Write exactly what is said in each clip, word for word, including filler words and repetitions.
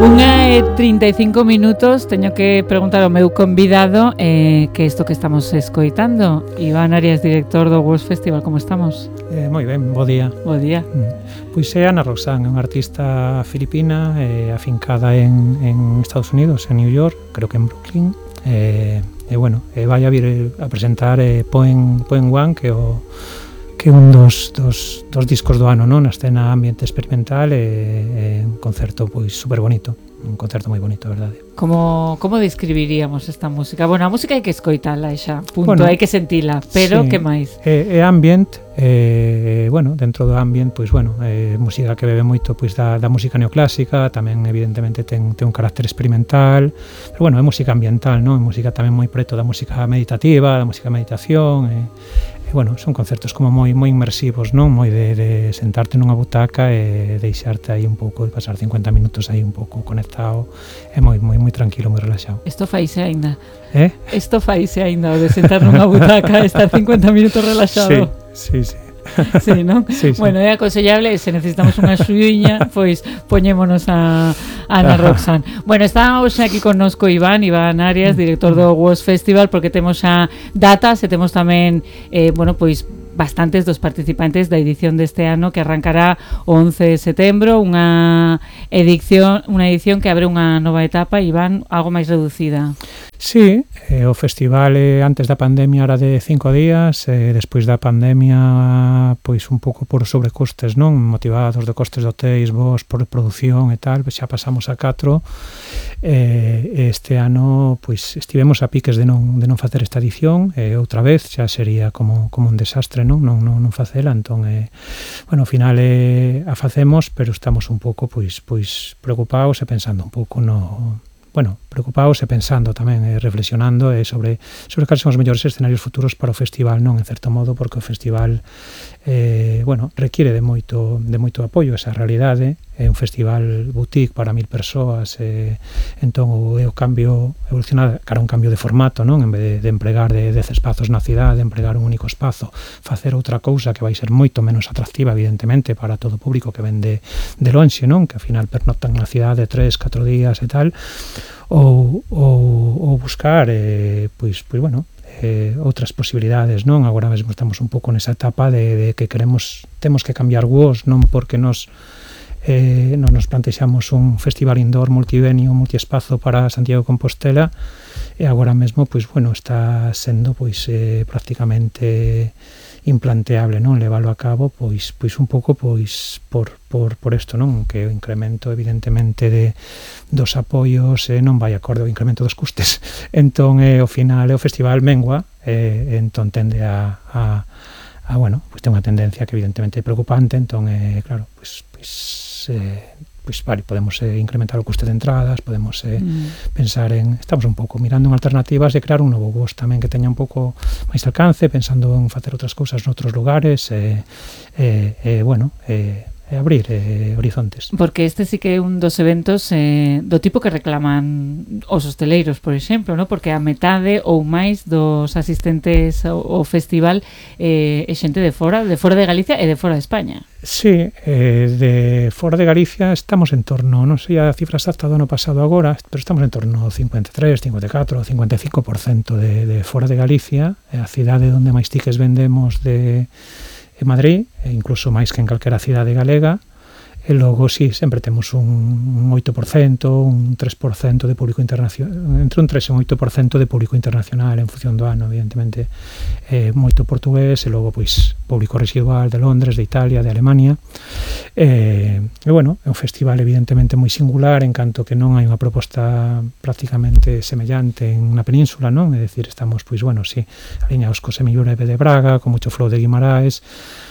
Unha e trinta e cinco minutos, teño que preguntar ao meu convidado eh, que isto que estamos escoitando. Iván Arias, director do World Festival, como estamos? Eh, moi ben, bo día. Bo día. Pois é Ana Roxanne, unha artista filipina eh, afincada en, en Estados Unidos, en New York, creo que en Brooklyn. E eh, eh, bueno, eh, vai a vir a presentar eh, Poem, Poem One, que é o que é un dos, dos, dos discos do ano, non? Na escena ambiente experimental e eh, eh, un concerto pois super bonito, un concerto moi bonito, a verdade. Como, como describiríamos esta música? Bueno, a música hai que escoitala xa, punto, bueno, hai que sentila, pero sí, que máis? É, é ambient, eh, bueno, dentro do ambient, pois bueno, é música que bebe moito pois da, da música neoclásica, tamén evidentemente ten, ten un carácter experimental, pero bueno, é música ambiental, non? É música tamén moi preto da música meditativa, da música meditación, e, e bueno, son concertos como moi moi inmersivos, non? Moi de, de sentarte nunha butaca e deixarte aí un pouco, de pasar cincuenta minutos aí un pouco conectado, é moi moi moi tranquilo, moi relaxado. Isto faise aínda. Eh? Isto faise aínda, o de sentar nunha butaca e estar cincuenta minutos relaxado. Sí, sí, sí. Sí, non? Sí, sí. Bueno, é aconsellable, se necesitamos unha xudiña, pois poñémonos a, a Ana Roxanne. Bueno, está hoxe aquí connosco Iván, Iván Arias, director do World Festival, porque temos a datas e temos tamén, eh, bueno, pois bastantes dos participantes da edición deste ano que arrancará o once de setembro, unha edición, unha edición que abre unha nova etapa, Iván, algo máis reducida. Sí, eh, o festival eh, antes da pandemia era de cinco días, eh, despois da pandemia pois un pouco por sobrecostes, non? Motivados de costes de hotéis, vos, por produción e tal, xa pasamos a catro. Eh, este ano pois estivemos a piques de non de non facer esta edición, e eh, outra vez xa sería como como un desastre, non? Non non non facela, entón eh, bueno, ao final eh, a facemos, pero estamos un pouco pois pois preocupados e pensando un pouco no bueno, preocupados e pensando tamén, e reflexionando e sobre sobre cales son os mellores escenarios futuros para o festival, non, en certo modo, porque o festival eh, bueno, requiere de moito de moito apoio, esa realidade, é un festival boutique para mil persoas, e entón o, o cambio evolucionar cara a un cambio de formato, non, en vez de, de empregar de dez espazos na cidade, empregar un único espazo, facer outra cousa que vai ser moito menos atractiva, evidentemente, para todo o público que ven de, de lonxe, non, que ao final pernoctan na cidade tres, catro días e tal, ou, ou, ou buscar eh, pois, pois bueno, eh, outras posibilidades, non? Agora mesmo estamos un pouco nesa etapa de, de que queremos, temos que cambiar voos, non porque nos eh, non nos plantexamos un festival indoor multivenio, multiespazo para Santiago de Compostela, e agora mesmo, pois bueno, está sendo pois eh, prácticamente implanteable, non, leválo a cabo, pois pois un pouco pois por por por isto, non, que o incremento evidentemente de dos apoios eh, non vai acorde ao incremento dos custes. Entón, eh, ao final, o festival mengua, eh, entón tende a, a, a bueno, pois ten unha tendencia que evidentemente é preocupante, entón, eh, claro, pois pois eh, pois vale, podemos eh, incrementar o custe de entradas, podemos eh, mm. pensar en, estamos un pouco mirando en alternativas de crear un novo voz tamén que teña un pouco máis alcance, pensando en facer outras cousas noutros lugares, e eh, eh, eh, bueno, eh, e abrir eh, horizontes. Porque este sí que é un dos eventos eh, do tipo que reclaman os hosteleiros, por exemplo, ¿no? Porque a metade ou máis dos asistentes ao, ao festival eh, é xente de fora, de fora de Galicia e de fora de España. Sí, eh, de fora de Galicia estamos en torno, non sei a cifra exacta do ano pasado agora, pero estamos en torno ao cincuenta e tres, cincuenta e catro, cincuenta e cinco por cento de, de fora de Galicia, é a cidade onde máis tickets vendemos de en Madrid, e incluso máis que en calquera cidade galega, e logo, sí, sempre temos un, un oito por cento, un tres por cento de público internacional, entre un tres e un oito por cento de público internacional en función do ano, evidentemente, eh, moito portugués, e logo, pois, público residual de Londres, de Italia, de Alemania, e, e bueno, é un festival evidentemente moi singular, en canto que non hai unha proposta prácticamente semellante en na península, non? É dicir, estamos, pois, bueno, sí, aliñados co Semillura de Braga, con moito flow de Guimaraes,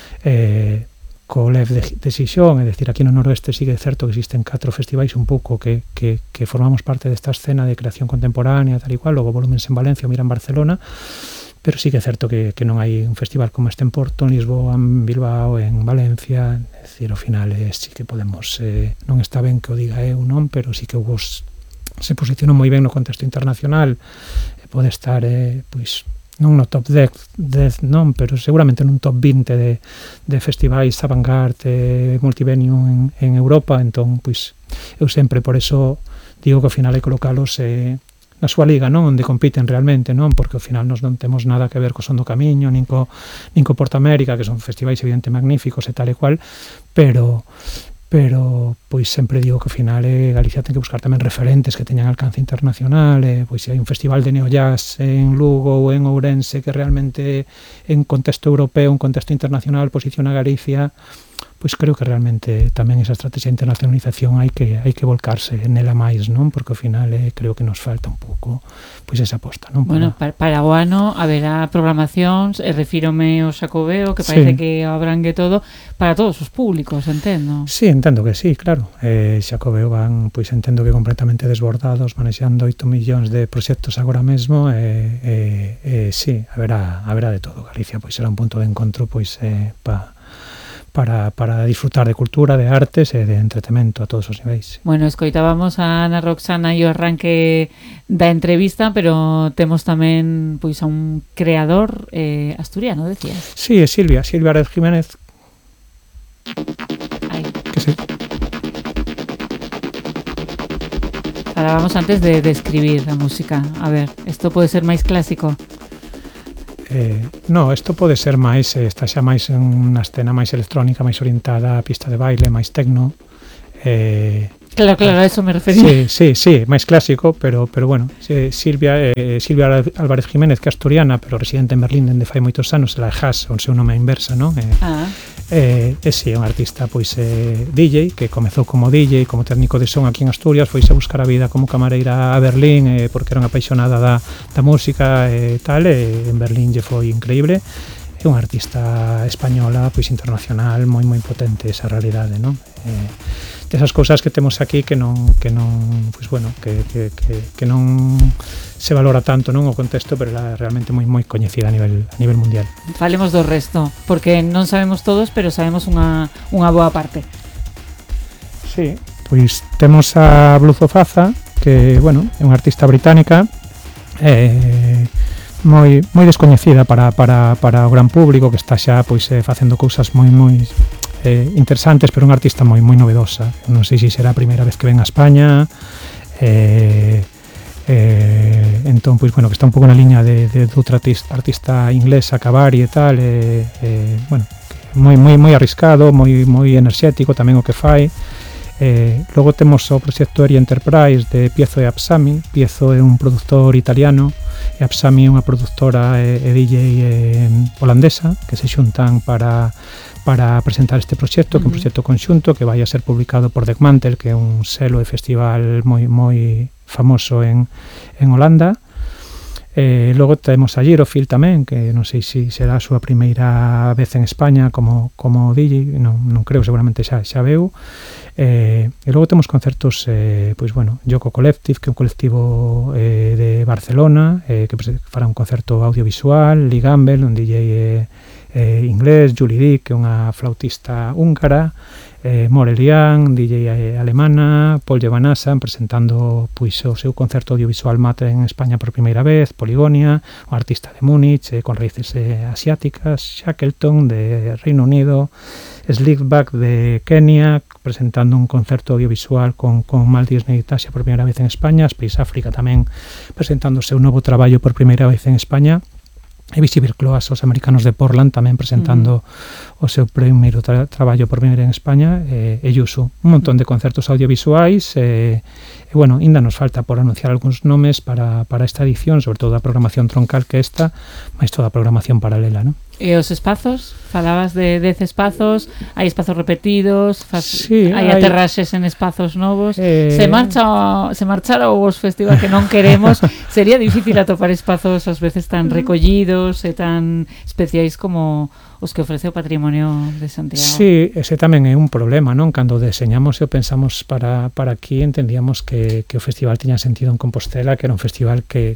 eh, co L E F de, de Xixón, é dicir, aquí no noroeste sí que é certo que existen catro festivais un pouco que, que, que formamos parte desta escena de creación contemporánea, tal e cual, logo Volúmens en Valencia, o Mira en Barcelona, pero sí que é certo que, que non hai un festival como este en Porto, en Lisboa, en Bilbao, en Valencia, é dicir, ao final eh, sí que podemos, eh, non está ben que o diga eu, non, pero sí que vos se posicionou moi ben no contexto internacional, e pode estar, eh, pois, non no top dez, dez non, pero seguramente nun top vinte de, de festivais avant-garde multivenue en, en Europa. Entón, pois, eu sempre por eso digo que ao final hai colocalos eh, na súa liga, non, onde compiten realmente, non, porque ao final nos non temos nada que ver co Son do Camiño, nin co, nin co Porto América, que son festivais evidente magníficos e tal e cual, pero pero pois sempre digo que ao final eh, Galicia ten que buscar tamén referentes que teñan alcance internacional, eh, pois se hai un festival de neojazz en Lugo ou en Ourense que realmente en contexto europeo, un contexto internacional posiciona a Galicia, pois creo que realmente tamén esa estrategia de internacionalización hai que hai que volcarse nela máis, non? Porque ao final eh, creo que nos falta un pouco pois esa aposta, non? Para... Bueno, para, para o ano haberá programacións, e refírome ao Xacobeo, que parece sí. que abrangue todo para todos os públicos, entendo. Sí, entendo que sí, claro. Eh, Xacobeo van, pois entendo que completamente desbordados, manexando oito millóns de proxectos agora mesmo, e eh, eh, eh, sí, haberá, haberá de todo. Galicia pois será un punto de encontro pois eh, para para, para disfrutar de cultura, de artes e de entretemento a todos os niveis. Bueno, escoitábamos a Ana Roxana e o arranque da entrevista, pero temos tamén pois a un creador eh, asturiano, decías? Sí, é Silvia, Silvia Arez Jiménez. Aí. Que sí. Falábamos antes de, de escribir a música. A ver, isto pode ser máis clásico? Eh, no, isto pode ser máis, eh, está xa máis en unha escena máis electrónica, máis orientada a pista de baile, máis tecno. Eh, claro, claro, a eso me refería. Sí, sí, sí, máis clásico, pero pero bueno, eh, Silvia eh, Silvia Álvarez Jiménez, que é asturiana, pero residente en Berlín dende fai moitos anos, ela é Haas, o seu nome é inversa, non? Eh, ah. Eh, e si, é un artista pois eh, D J, que comezou como D J, como técnico de son aquí en Asturias, foise a buscar a vida como camareira a Berlín, eh, porque era unha apaixonada da, da música e eh, tal, e en Berlín lle foi increíble. É unha artista española, pois internacional, moi moi potente esa realidade, non? Eh, desas cousas que temos aquí que non que non, pois bueno, que, que, que, que non se valora tanto, non, o contexto, pero ela é realmente moi moi coñecida a nivel a nivel mundial. Falemos do resto, porque non sabemos todos, pero sabemos unha unha boa parte. Sí, pois temos a Blues of Aza, que, bueno, é unha artista británica, eh moi moi descoñecida para, para, para o gran público, que está xa pois eh, facendo cousas moi moi eh, interesantes, pero unha artista moi moi novedosa. Non sei se será a primeira vez que ven a España, eh, eh, entón, pois, bueno, que está un pouco na liña de, de, de outra artista, artista inglesa, Cavari e tal, eh, eh, bueno, moi moi moi arriscado, moi moi enerxético tamén o que fai. Eh, logo temos o proxecto Eri Enterprise de Piezo e Apsami. Piezo é un produtor italiano e Apsami é unha produtora e, e D J eh, holandesa que se xuntan para para presentar este proxecto, uh-huh. que é un proxecto conxunto que vai a ser publicado por Dekmantel, que é un selo e festival moi moi famoso en, en Holanda. Eh, logo temos a Girofil tamén, que non sei se será a súa primeira vez en España como, como D J, non, non creo, seguramente xa, xa veu. Eh, e logo temos concertos, eh, pois bueno, Yoko Collective, que é un colectivo eh, de Barcelona, eh, que fará un concerto audiovisual, Lee Gamble, un D J eh, eh, inglés, Julie Dick, que é unha flautista húngara, eh, Morel Young, D J eh, alemana, Paul Jevanasa, presentando pois o seu concerto audiovisual Mate en España por primeira vez, Poligonia, un artista de Múnich eh, con raíces eh, asiáticas, Shackleton de Reino Unido, Slickback de Kenia, presentando un concerto audiovisual con, con Mal Disney Tasia por primeira vez en España, Space Africa tamén presentando o seu novo traballo por primeira vez en España, e Visible Cloas, os americanos de Portland, tamén presentando uh-huh. o seu primeiro tra- traballo por primeira en España, e, e Yusu. Un montón de concertos audiovisuais, e, e bueno, ainda nos falta por anunciar algúns nomes para, para esta edición, sobre todo a programación troncal que esta, máis toda a programación paralela, non? E os espazos? Falabas de dez espazos, hai espazos repetidos, faz, sí, hai, hai aterraxes en espazos novos. Eh... Se marcha se marchara o festival que non queremos, sería difícil atopar espazos ás veces tan recollidos e tan especiais como os que ofrece o Patrimonio de Santiago. Sí, ese tamén é un problema, non? Cando deseñamos e o pensamos para, para aquí, entendíamos que, que o festival tiña sentido en Compostela, que era un festival que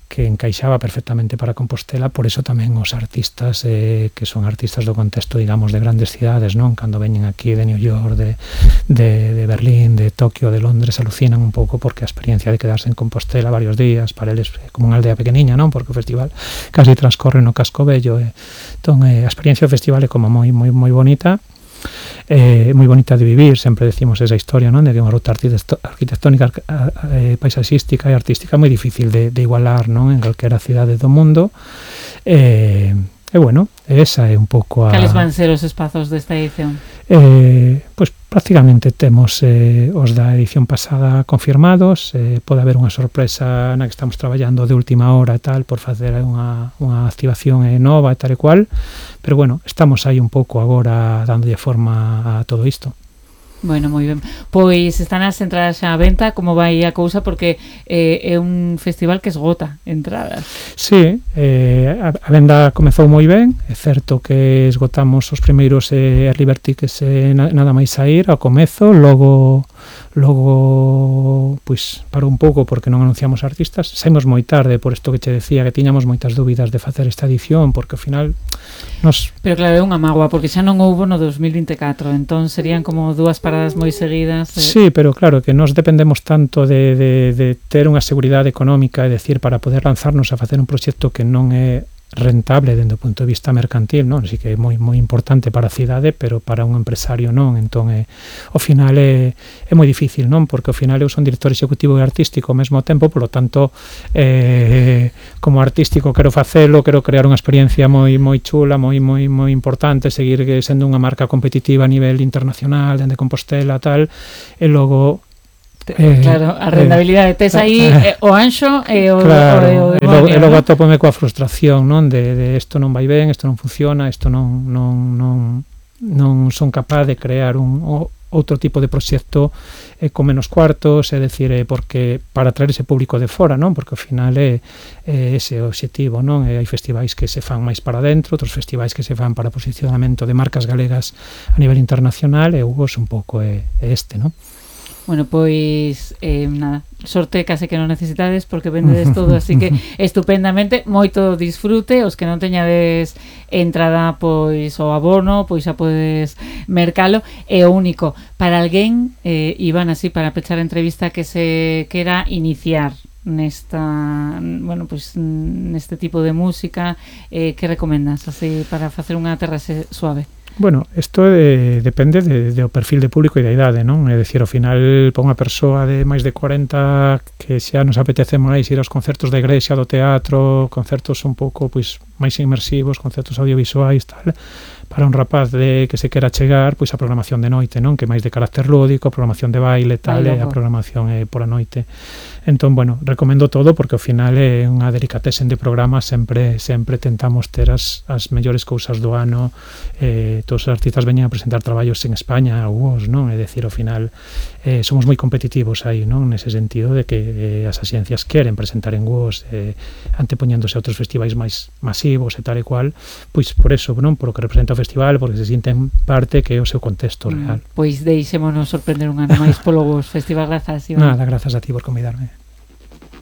que encaixaba perfectamente para Compostela, por eso tamén os artistas eh, que son artistas do contexto, digamos, de grandes cidades, non? Cando veñen aquí de New York, de, de, de Berlín, de Tokio, de Londres, alucinan un pouco porque a experiencia de quedarse en Compostela varios días, para eles é como unha aldea pequeniña, non? Porque o festival casi transcorre no Casco Vello, eh. Entón, eh, a experiencia do festival é como moi, moi, moi bonita, eh, moi bonita de vivir, sempre decimos esa historia, non? De que é unha ruta arquitectónica, eh, paisaxística e artística moi difícil de, de igualar, non? En calquera cidade do mundo. Eh, e bueno, esa é un pouco a... Cales van ser os espazos desta edición? Eh, pois prácticamente temos eh, os da edición pasada confirmados, eh, pode haber unha sorpresa na que estamos traballando de última hora e tal, por facer unha, unha activación eh, nova e tal e cual, pero bueno, estamos aí un pouco agora dándolle forma a todo isto. Bueno, moi ben. Pois están as entradas xa á venta, como vai a cousa, porque eh, é un festival que esgota entradas. Sí, eh, a, a venda comezou moi ben, é certo que esgotamos os primeiros eh, Early Bird Tickets eh, nada máis saír ao comezo, logo logo pois parou un pouco porque non anunciamos artistas, saímos moi tarde por isto que che decía, que tiñamos moitas dúbidas de facer esta edición, porque ao final nos... Pero claro, é unha mágoa, porque xa non houbo no dos mil vinte e catro, entón serían como dúas paradas moi seguidas. Eh. Sí, pero claro, que nos dependemos tanto de, de, de ter unha seguridade económica, é dicir, para poder lanzarnos a facer un proxecto que non é rentable dende o punto de vista mercantil, non? Así que é moi moi importante para a cidade, pero para un empresario non, entón é, ao final é, é moi difícil, non? Porque ao final eu son director executivo e artístico ao mesmo tempo, polo tanto eh, como artístico quero facelo, quero crear unha experiencia moi moi chula, moi moi moi importante, seguir sendo unha marca competitiva a nivel internacional, dende Compostela tal, e logo Eh, claro, a rentabilidade tes aí eh, o anxo e o, claro, o, o demonio, e logo, e logo atópome coa frustración, non? De, de isto non vai ben, isto non funciona, isto non non non non son capaz de crear un o, outro tipo de proxecto eh, con menos cuartos, é dicir, eh, porque para atraer ese público de fora, non? Porque ao final é, é ese o obxectivo, non? E hai festivais que se fan máis para dentro, outros festivais que se fan para posicionamento de marcas galegas a nivel internacional, e o vos un pouco é, é este, non? Bueno, pois, eh, nada, sorte case que non necesitades porque vendedes todo, así que estupendamente, moito disfrute, os que non teñades entrada, pois, o abono, pois xa podes mercalo, e o único, para alguén, eh, Iván, así, para pechar a entrevista que se quera iniciar nesta, bueno, pois, neste tipo de música, eh, que recomendas, así, para facer unha aterraxe suave? Bueno, isto de, depende de, de o perfil de público e da idade, non? É dicir, ao final, para unha persoa de máis de corenta que xa nos apetece máis ir aos concertos da igrexa, do teatro, concertos un pouco pois máis inmersivos, concertos audiovisuais, tal, para un rapaz de que se quera chegar, pois a programación de noite, non? Que máis de carácter lúdico, programación de baile, tal, e a programación é por a noite. Entón, bueno, recomendo todo porque ao final é unha delicatessen de programa, sempre sempre tentamos ter as, as mellores cousas do ano, eh, todos os artistas veñen a presentar traballos en España, ou vos, non? É dicir, ao final eh, somos moi competitivos aí, non? Nese sentido de que eh, as axencias queren presentar en W O S, eh, antepoñéndose a outros festivais máis masivos e tal e cual, pois por eso, non? Por o que representa o festival, porque se sinten parte que é o seu contexto real. Mm, pois deixémonos sorprender un ano máis polo W O S Festival. Grazas, Iván. Nada, grazas a ti por convidarme.